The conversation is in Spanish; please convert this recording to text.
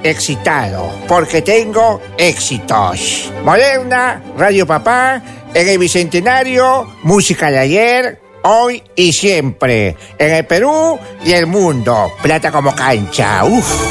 excitado, porque tengo éxitos. Moderna, Radio Papá, en el Bicentenario, música de ayer, hoy y siempre. En el Perú y el mundo. Plata como cancha. Uf.